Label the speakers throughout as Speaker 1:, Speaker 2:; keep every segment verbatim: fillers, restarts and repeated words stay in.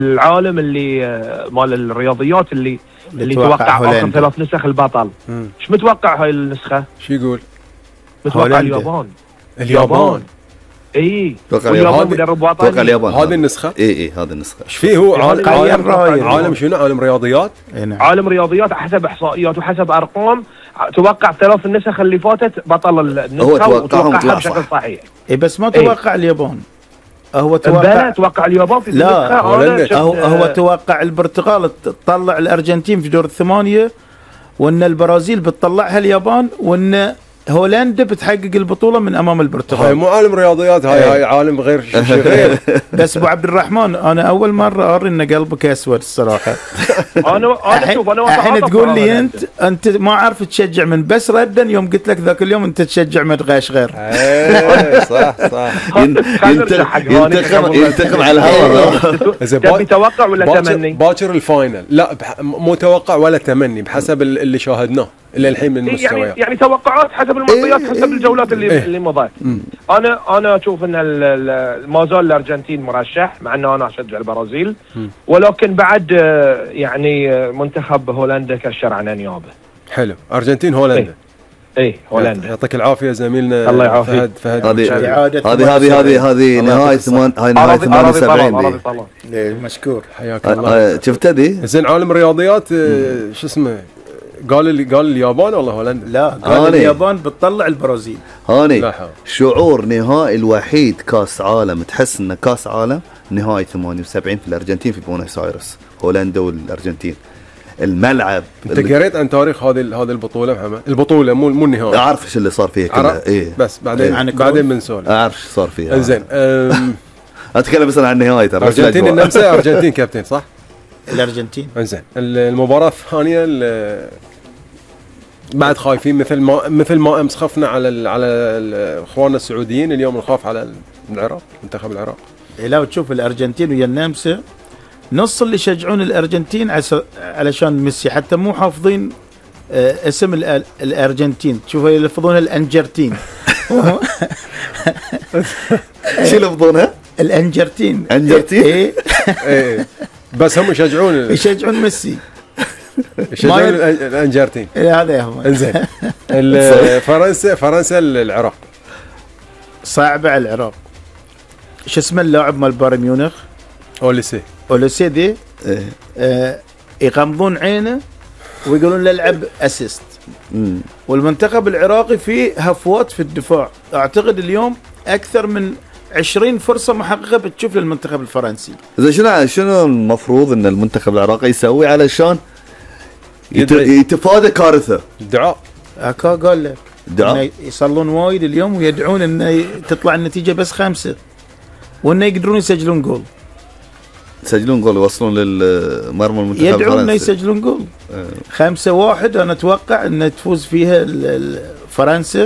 Speaker 1: العالم اللي آه، مال الرياضيات اللي اللي, اللي توقع اخر ثلاث نسخ البطل. ايش متوقع هاي النسخه؟
Speaker 2: شو يقول؟
Speaker 1: متوقع اليابان.
Speaker 2: اليابان
Speaker 1: اي
Speaker 2: اليابان
Speaker 3: مدرب وطني. توقع اليابان
Speaker 2: هذه النسخه.
Speaker 3: اي اي هذه النسخه.
Speaker 2: ايش فيه هو؟ عالم عالم, عالم شنو؟ عالم رياضيات.
Speaker 1: نعم. عالم رياضيات حسب احصائيات وحسب ارقام. توقع ثلاث النسخ اللي فاتت بطل النسخه وتوقعها بشكل صحيح.
Speaker 4: اي بس ما توقع اليابان. هو
Speaker 1: توقع توقع اليابان في
Speaker 4: لا هو, هو توقع البرتغال تطلع الارجنتين في دور الثمانيه، وان البرازيل بتطلعها اليابان، وان هولندا بتحقق البطوله من امام البرتغال.
Speaker 2: هاي مو عالم رياضيات، هاي هاي عالم غير شيء غير.
Speaker 4: بس ابو عبد الرحمن انا اول مره ارى ان قلبك اسود الصراحه.
Speaker 1: انا انا شوف انا
Speaker 4: الحين تقول لي انت انت ما عارف تشجع من بس ردا، يوم قلت لك ذاك اليوم انت تشجع من غاش غير.
Speaker 3: ايه صح صح. ينتقم ينتقم على الهواء.
Speaker 1: تبي توقع ولا تمني؟
Speaker 2: باكر الفاينل لا مو توقع ولا تمني بحسب اللي شاهدناه اللي الحين من مستوى
Speaker 1: يعني, يعني توقعات حسب المعطيات حسب الجولات اللي إيه؟ اللي مضت. انا انا اشوف ان ما زال الارجنتين مرشح، مع انه انا اشجع البرازيل، ولكن بعد يعني منتخب هولندا كشر عن انيابه.
Speaker 2: حلو. ارجنتين هولندا.
Speaker 1: ايه هولندا.
Speaker 2: يعطيك العافيه زميلنا
Speaker 1: الله يعافيك.
Speaker 2: فهد فهد
Speaker 3: هذه هذه هذه هذه نهايه ثمان هاي نهايه ثمانية وسبعين
Speaker 4: دي. مشكور
Speaker 2: حياك الله.
Speaker 3: شفتها دي
Speaker 2: زين. عالم رياضيات شو اسمه قال اللي قال اليابان ولا هولندا؟
Speaker 4: لا قال هاني. اليابان بتطلع البرازيل.
Speaker 3: هاني شعور نهائي الوحيد كاس عالم تحس انه كاس عالم نهائي ثمانية وسبعين في الارجنتين في بوناس ايرس، هولندا والارجنتين. الملعب
Speaker 2: انت قريت عن تاريخ هذه هذه البطوله محمد؟ البطوله مو مو النهائي.
Speaker 3: اعرف ايش اللي صار فيها كلها. ايه
Speaker 2: بس بعدين إيه؟ بعدين بنسولف.
Speaker 3: اعرف ايش صار فيها.
Speaker 2: انزين
Speaker 3: اتكلم بس عن النهائي ترى.
Speaker 2: ارجنتين النمسا ارجنتين كابتن صح؟
Speaker 4: الارجنتين.
Speaker 2: انزين المباراه الثانيه بعد خايفين مثل ما مثل ما امس خفنا على ال على اخواننا السعوديين، اليوم نخاف على العراق، منتخب العراق.
Speaker 4: لو تشوف الارجنتين ويا النمسا نص اللي يشجعون الارجنتين علشان ميسي، حتى مو حافظين اسم الارجنتين، تشوفوا يلفظونها الانجرتين.
Speaker 3: شو يلفظونها؟
Speaker 4: الانجرتين.
Speaker 3: انجرتين؟
Speaker 4: ايه
Speaker 2: ايه بس هم يشجعون
Speaker 4: يشجعون ميسي.
Speaker 2: يشجعون الانجرتين.
Speaker 4: هذا هو.
Speaker 2: انزين فرنسا فرنسا العراق
Speaker 4: صعبه على العراق. شو اسمه اللاعب مال بايرن ميونخ؟
Speaker 2: اوليسي.
Speaker 4: اوليسي دي إيه؟ آه يغمضون عينه ويقولون له العب اسيست. والمنتخب العراقي فيه هفوات في الدفاع، اعتقد اليوم اكثر من عشرين فرصه محققه بتشوف للمنتخب الفرنسي.
Speaker 3: اذا شنو شنو المفروض ان المنتخب العراقي يسوي علشان يتفادى كارثه؟
Speaker 2: الدعاء.
Speaker 4: اكا قال لك
Speaker 3: دعاء
Speaker 4: يصلون وايد اليوم ويدعون انه تطلع النتيجه بس خمسه، وانه يقدرون يسجلون جول.
Speaker 3: يسجلون جول يوصلون للمرمى المنتخب الفرنسي.
Speaker 4: يدعون انه يسجلون جول. أه. خمسة واحد انا اتوقع ان تفوز فيها فرنسا،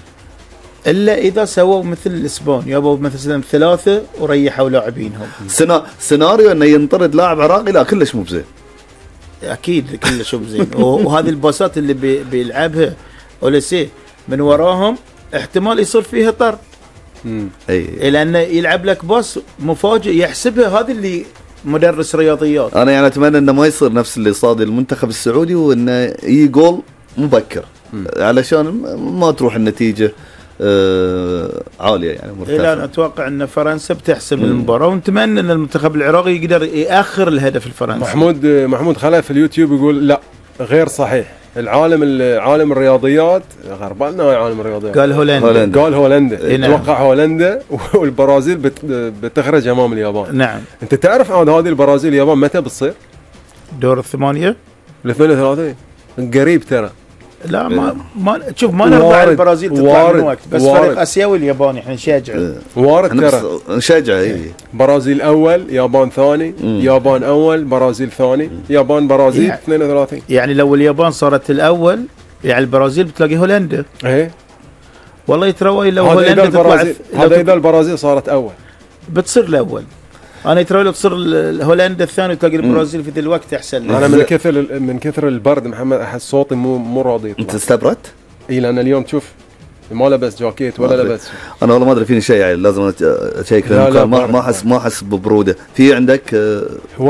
Speaker 4: الا اذا سووا مثل الاسبان، يابوا مثلا ثلاثه وريحوا لاعبينهم.
Speaker 3: سنا... سيناريو انه ينطرد لاعب عراقي لا كلش مو بزين.
Speaker 4: اكيد كلش مو بزين. وهذه الباصات اللي بي... بيلعبها اوليسي من وراهم احتمال يصير فيها طرد.
Speaker 3: امم اي
Speaker 4: لانه يلعب لك باص مفاجئ يحسبها. هذا اللي مدرس رياضيات.
Speaker 3: انا يعني اتمنى انه ما يصير نفس اللي صاد المنتخب السعودي، وانه يجي جول مبكر مم. علشان ما تروح النتيجه آه عاليه يعني مرتفعه.
Speaker 4: لا انا اتوقع ان فرنسا بتحسم المباراه، ونتمنى ان المنتخب العراقي يقدر ياخر الهدف الفرنسي.
Speaker 2: محمود محمود خلف في اليوتيوب يقول لا غير صحيح، العالم عالم الرياضيات غربالنا عالم الرياضيات.
Speaker 4: قال هولندا.
Speaker 2: قال هولندا. إيه نعم. توقع هولندا والبرازيل بت بتخرج امام اليابان.
Speaker 4: نعم.
Speaker 2: انت تعرف هذه البرازيل اليابان متى بتصير؟
Speaker 4: دور الثمانيه
Speaker 2: ال ثمانية وثلاثين قريب ترى.
Speaker 4: لا ما ما شوف ما نرضى على البرازيل تطلع من وقت، بس وارد. فريق اسيوي الياباني احنا نشجع.
Speaker 2: وارد ترى
Speaker 3: نشجع. اي
Speaker 2: برازيل اول، يابان ثاني، مم. يابان اول، برازيل ثاني، يابان برازيل يعني اثنين وثلاثين.
Speaker 4: يعني لو اليابان صارت الاول يعني البرازيل بتلاقي هولندا.
Speaker 2: ايه
Speaker 4: والله ترى لو هولندا تطلع
Speaker 2: هذا اذا البرازيل صارت اول
Speaker 4: بتصير الاول. انا ترى لو تصير هولندا الثاني وتلاقي البرازيل في ذا الوقت احسن.
Speaker 2: انا من كثر من كثر البرد محمد احس صوتي مو مو راضي.
Speaker 3: انت استبرت؟
Speaker 2: اي لان اليوم تشوف ما لبس جاكيت ولا لبس.
Speaker 3: انا والله ما ادري فيني شيء يعني لازم اشيك
Speaker 2: لا لا
Speaker 3: ما ما احس ما احس ببروده في عندك.